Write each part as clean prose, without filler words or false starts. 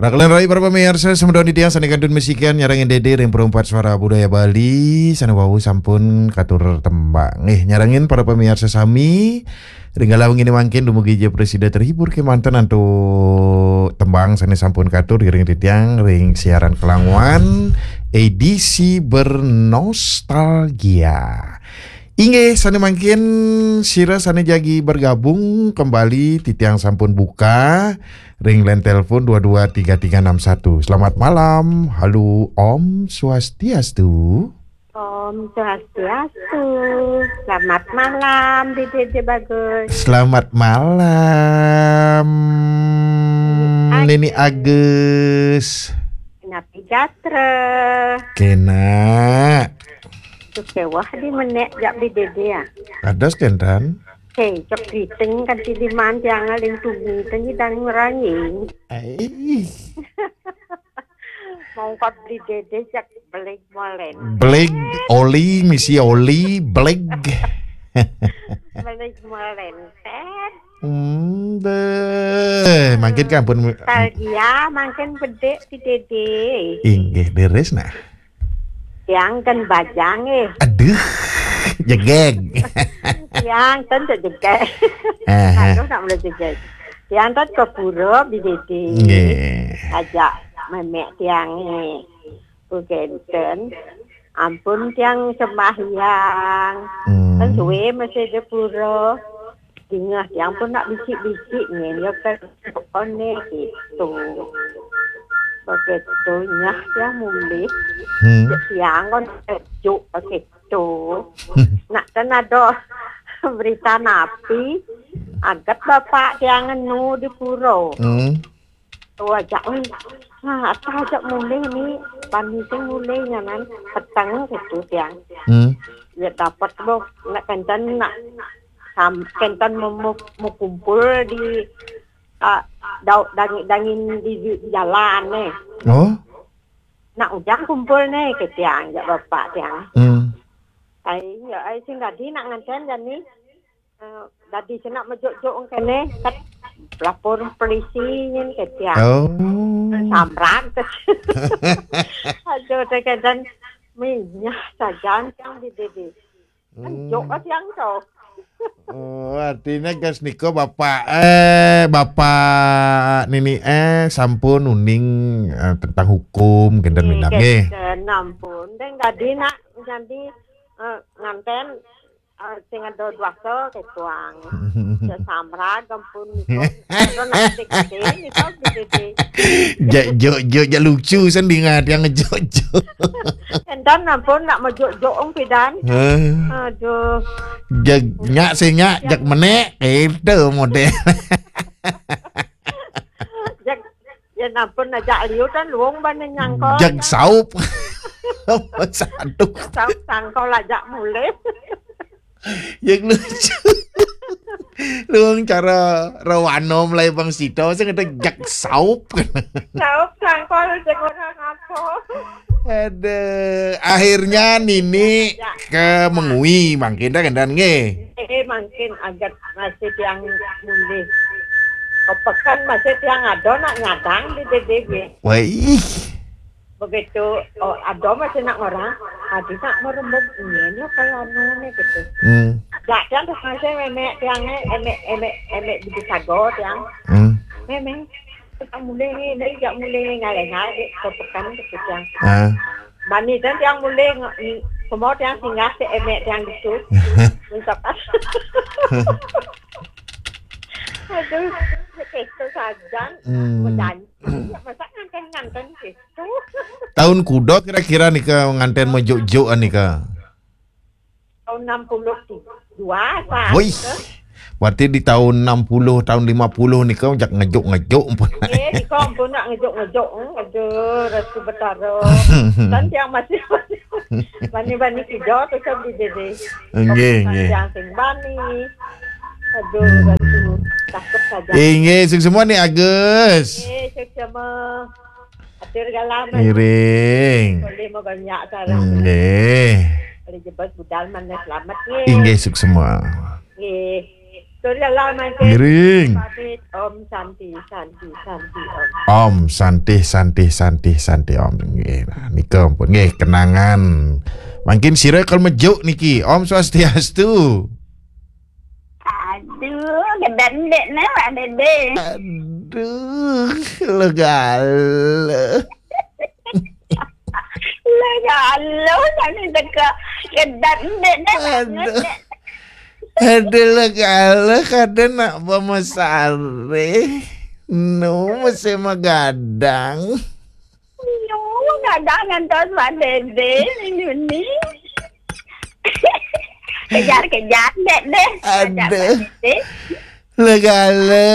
Rakalan rai para pemirsa semedon di tiang sani kantun mesikan nyarangin dede ring perempat suara budaya Bali sana wau sampun katur tembang. Nyarangin para pemirsa sami ringgalau ngini mangkin dumugi je presiden terhibur ke mantan antu tembang sani sampun katur ring di tiang ring siaran Kelangwan edisi bernostalgia. Inge sani mangkin sira sani jagi bergabung kembali titiang sampun buka ring line telepon 223361. Selamat malam. Halo Om Swastiastu. Om Swastiastu. Selamat malam Dede Bagus. Selamat malam Nini Agus. Napi Jatra. Kena Sukewah di menek jak di Dede ya. ada skendan. Hei, cok kriting kan di man jangan ling tunggu tani dan ngerangin. Mau kot di Dede jak beleg molen. Bleg oli misi oli bleg. Beleg molen. Makin kan pun Nostalgia makin gede di Dede. inggih deres nah. Yang kan bajang Aduh, jegeg. Yang kan jegeg. Aduh nak boleh jegeg. Yang kan ke pura di Dede. Nggih. Ajak memek tiang Bugenten. Ampun tiang sembahyang. Kan suwe masih di pura. Tingah tiang pun nak bisik-bisik ni. Dia kan konek itu. Begitu nyah yang mulih. Siang kan juk begitu. Nak kan ada berita napi. Agat bapak yang ngenu di pura. Tu ajak apa ajak mulih ni. Panising mulih nyaman. Petang gitu tiang. Dia dapat loh. Nak kencan nak. Kencan mau kumpul di dangin di jalan nih. Oh? Nak ujang kumpul nih ke tiang ya bapak tiang. Ai sing tadi nak nganten dan ni tadi senak majok-jok kene kat lapor polisi nyen ke tiang. Oh. Samran ke. Aduh tekan minyak sajan yang di Dede. Jok tiang tu. Oh, artinya gas niko bapak nini sampun uning tentang hukum kendan minang nggih. Ampun, dan tadi nak jadi nganten sing ada dwasa ketuang. Samra gampun niko. Nanti niko gede. Ja lucu sendi ngat yang ngejojo. Kendan ampun nak majok-jok pidan. Aduh. Jak nyak senyak jak menek itu model. Jak ya ampun ajak liu kan luong ban nyangkol. Jak saup. Satu. Saup sangkol ajak mulai. Yang lucu. Luang cara rawano mulai bang sito saya kata jak saup. Saup sangkol jak orang apa. Ada akhirnya Nini ke Mengui mangkin dah kendan nge. Mungkin agak masih yang mulai. Kepekan masih yang ada nak nyadang di DDB. Wah, Begitu ada masih nak orang. Adi nak merembuk ini kalau anu gitu. Tak kan tu masih memek tiangnya emek di sago tiang. Memek kita mulai ni jak mulai ngalai kepekan gitu tiang. Bani dan tiang mulai semua tiang singgah si emek tiang itu. Mencapai. Aduh, itu saja. Masa nganten gitu. Tahun kuda kira-kira nih ke nganten mojo-jo nika. Tahun 62 Pak. Wih. Berarti di tahun 60, tahun 50 nih kau jak ngejuk-ngejuk pun. Di kau pun nak ngejuk-ngejuk. Aduh, restu betaro. Dan yang masih bani-bani kido tu kan di Dede. Nggih. Yang sing bani. Aduh, restu takut saja. Nggih, semua nih Agus. Sama atir galam. Miring. Boleh mau banyak sekarang. Nggih. Boleh jebas budal mana selamat Nggih, semua. Nggih. Suryalah makin. Miring. Pamit Om Santi Om. Om Santi Om. Nggih, nah, nika ampun nggih kenangan. Mungkin sira kalau mejuk niki Om Swastiastu. Aduh, gedan dek ne Pak Dede. Aduh, legale. Legalo sani teka gedan dek ne. Aduh legale kada nak pemasare. No, masih magadang. Yo, gadangan tos Pak Dede ini. Kejar dek deh. Aduh. Legale.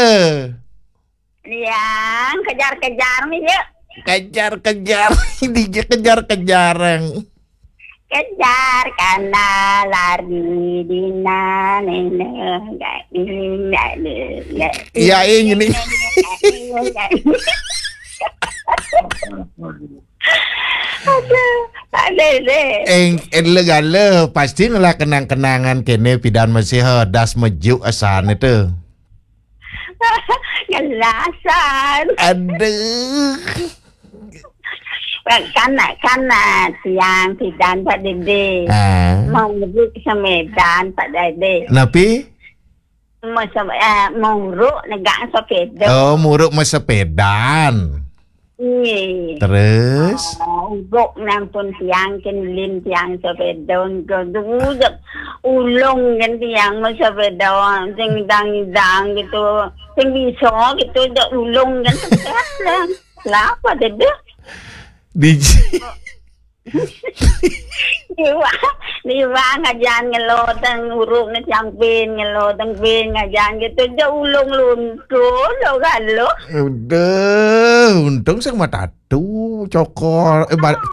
Yang kejar nih ya. Kejar. Ini kejar-kejaran. Kejar karena lari dina nenek Iya ini. Legale pasti ngelah kenang-kenangan kene pidan masih das mejuk asan itu. Gelasan. Aduh. Karena siang pidan Pak Dede. Mau menuju ke Medan Pak Dede. Napi? Mau ruk negak sepeda. Oh, muruk sepedan. Iya. Terus? Gok nampun tiang kenlin tiang sepeda keduduk ulung kan tiang sepeda sing dang gitu sing bisa gitu dak ulung kan lah. Lapa dede? Diwa ngajan ngelotang uruk na campin ngelotang pin ngajan gitu jauh ulung luntur lo galo. Udah, untung sang matatu cokor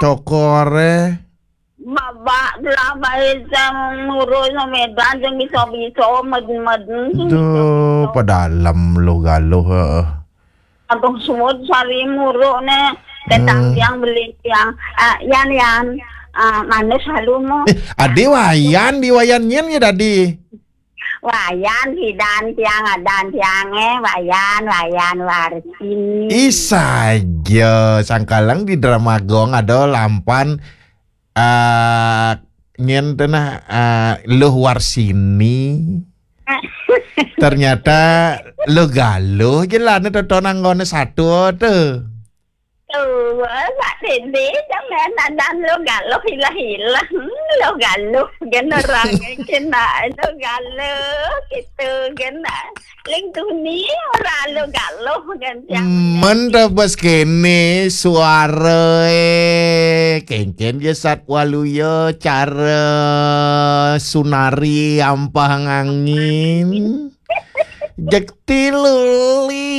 Babak lama isang ngurus sa Medan sing bisa mad-mad. Duh, padalam lo galo ha. Atong sumod sari muro na datang tiang beli tiang yan manus halu mo. Ade wayan di wayannya ya tadi. Wayan hidan tiang wayan warsin. Isaja sangkalang di Dramagong ada lampan nyen tenah luh warsini. Ternyata lo galuh je lah tonang ngone satu tu. Pak Dede jangan nadan lo galuh hilah lo galuh generang kena lo galuh gitu kena leng tuni ora lo galuh kan Mentabas kene suara kengken je sat waluyo cara sunari ampah angin. Jak tiluli.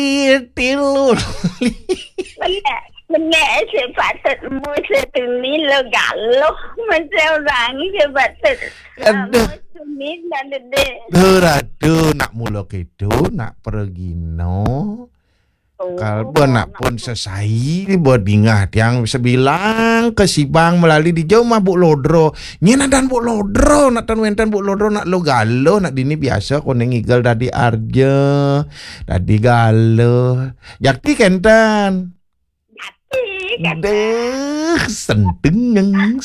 Benar sepatut mu setuni lo galuh macam orang sepatut. Aduh. Tuni dan Dede. Aduh, nak mulo gitu, nak pergi no. Kalbo nak pun sesai buat dingah tiang sebilang ke Sibang melalui di jauh mabuk lodro nyena dan buk lodro nak tan wentan buk lodro nak lo galo nak dini biasa koneng igal tadi arja tadi galo jakti kentan deh sentengeng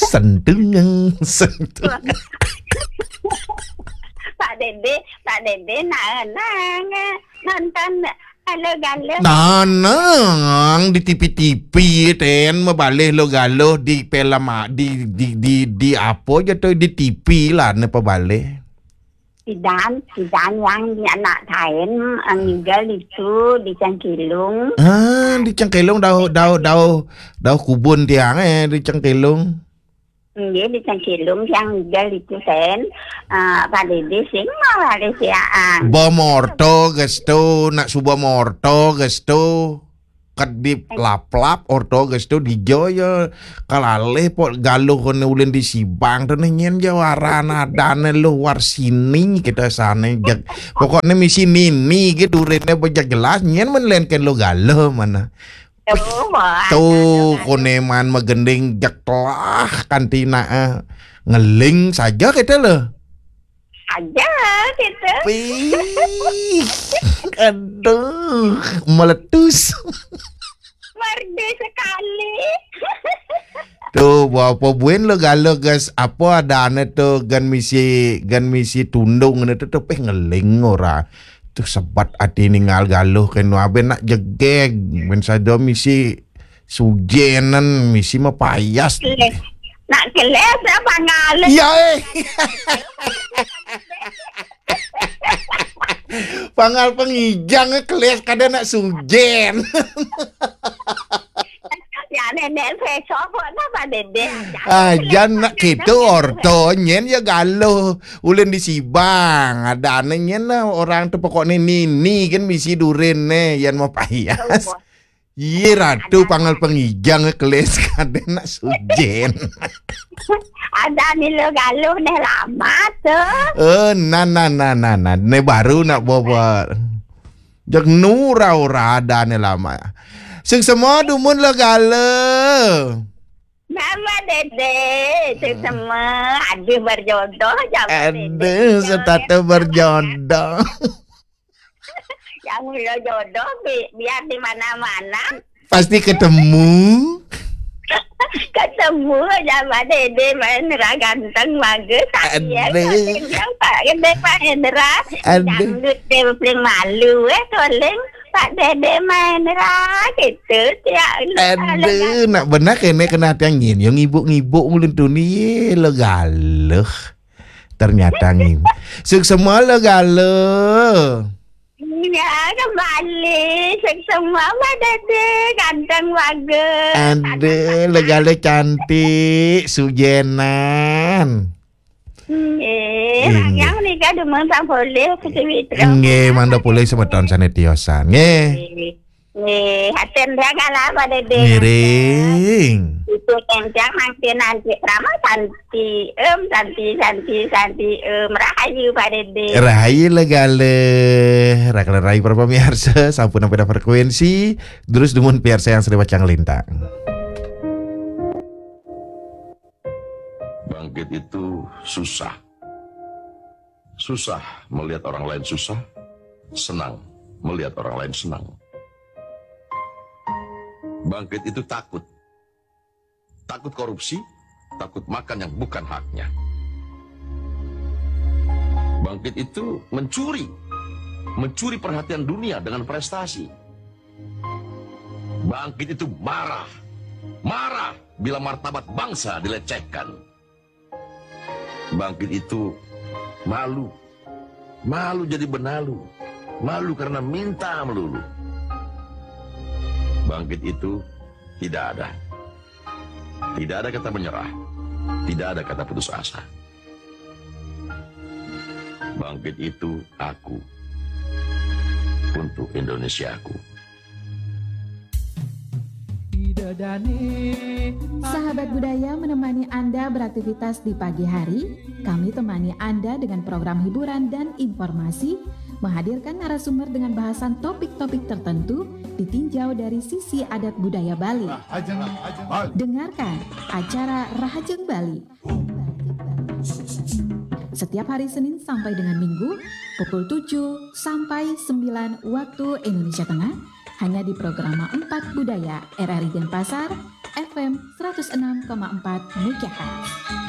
Pak Dede nonton galo. Nanang di TV ten mabalih lo galo di pelama di apa je tu di TV lah ne pabalih. Sidan yang anak Thailand tinggal itu di Cangkilung. Di Cangkilung dah kubun tiang di Cangkilung. Nggih di Cangkilung yang tinggal itu sen Pak Dede sing malah siaan. Bomorto gesto nak suba morto gesto kedip lap-lap orto gesto di joyo kalale pot galuh kono ulen di Sibang tu nyen jawarana dane luar sini kita sana jag pokoknya misi nini gitu rene bejak jelas nyen menlenken lo galuh mana. Tuh koneman megending jak telah kantina ngeling saja kita loh. aja gitu. Pih. Aduh, meletus. Merdu sekali. Tuh, apa buen lo galo gas apa ada ane tuh gan misi tundung ane tuh ngeling ora. Tuh sebat ati ninggal galo keno abe nak jegeg men sado misi sujenan misi mah payas. Nak keles apa ngale. Ya Pangal pengijang keles kada nak sujen. Ya nenek besok apa dede. Jan nak gitu orto nyen ya galo ulin di Sibang ada nyen orang tuh pokoknya nini kan misi duren yan mau payas. Iya ratu pangal pengijang keles kada nak sujen. Ada nih lo galo nih lama tuh. Nah ne baru nak bawa jak nura ora ada ne lama. Sing semua dumun lo galo. Mama dede, semua aduh berjodoh jangan Aduh, setatu berjodoh. Yang lo jodoh biar di mana-mana Pasti ketemu. ketemu sama dede main ganteng bagus ya yang Pak Gede Pak Hendra dangdut dia paling malu tolong Pak Dede main gitu ya. Aduh, nak benar kena tiang yang ngibuk ulun tuh nih lo galuh. Ternyata ngibuk. Semua lo galuh. Ya kembali semua Pak Dede ganteng bagus. Aduh, lo galuh cantik, sujenan. Yang nikah demen tak boleh kecil-kecil. Nge, manda boleh semeton sana tiosan. Nge. Haten dia kalah pada dia. Miring. Itu kencang nanti rama santi rahayu pada dia. Rahayu legale. Rakala rahayu para pemirsa sampun sampai frekuensi. Terus demun pemirsa yang sering bacang lintang. Bangkit itu susah. Susah melihat orang lain susah, senang melihat orang lain senang. Bangkit itu takut. Takut korupsi, takut makan yang bukan haknya. Bangkit itu mencuri perhatian dunia dengan prestasi. Bangkit itu marah bila martabat bangsa dilecehkan. Bangkit itu malu jadi benalu, malu karena minta melulu. Bangkit itu tidak ada kata menyerah, tidak ada kata putus asa. Bangkit itu aku untuk Indonesiaku. Sahabat budaya menemani Anda beraktivitas di pagi hari. Kami temani Anda dengan program hiburan dan informasi, menghadirkan narasumber dengan bahasan topik-topik tertentu ditinjau dari sisi adat budaya Bali. Dengarkan acara Rahajeng Bali setiap hari Senin sampai dengan Minggu pukul 7 sampai 9 waktu Indonesia Tengah, hanya di program 4 Budaya RRI Denpasar FM 106,4 MHz.